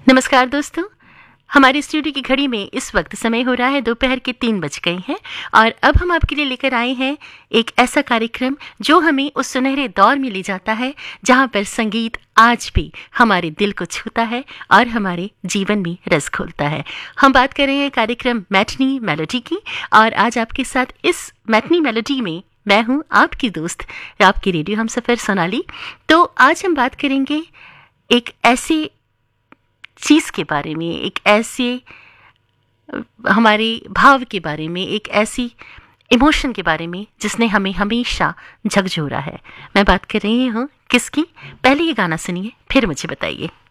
नमस्कार दोस्तों, हमारे स्टूडियो की घड़ी में इस वक्त समय हो रहा है दोपहर के 3 बज गए हैं और अब हम आपके लिए लेकर आए हैं एक ऐसा कार्यक्रम जो हमें उस सुनहरे दौर में ले जाता है जहां पर संगीत आज भी हमारे दिल को छूता है और हमारे जीवन में रस घोलता है। हम बात कर रहे हैं कार्यक्रम मैटनी मेलोडी की और आज आपके साथ इस मैटनी मेलोडी में मैं हूं आपकी दोस्त, आपकी रेडियो हमसफर सोनाली। तो आज हम बात करेंगे एक ऐसे चीज़ के बारे में, एक ऐसे हमारे भाव के बारे में, एक ऐसी इमोशन के बारे में जिसने हमें हमेशा झकझोरा है। मैं बात कर रही हूँ किसकी? पहले ये गाना सुनिए, फिर मुझे बताइए।